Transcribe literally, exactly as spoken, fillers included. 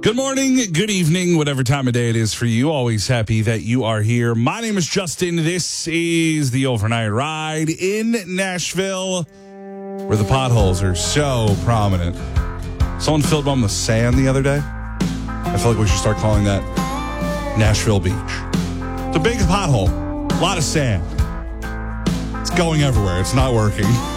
Good morning, good evening, whatever time of day it is for you. Always happy that you are here. My name is Justin. This is the Overnight Ride in Nashville, where the potholes are so prominent. Someone filled one with sand the other day. I feel like we should start calling that Nashville Beach. It's a big pothole, a lot of sand. It's going everywhere. It's not working.